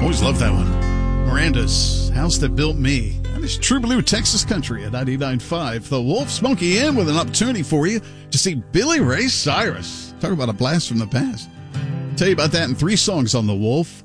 Always love that one. Miranda's House That Built Me. That is True Blue Texas Country at 99.5. The Wolf, Smokey in with an opportunity for you to see Billy Ray Cyrus. Talk about a blast from the past. Tell you about that in 3 songs on The Wolf.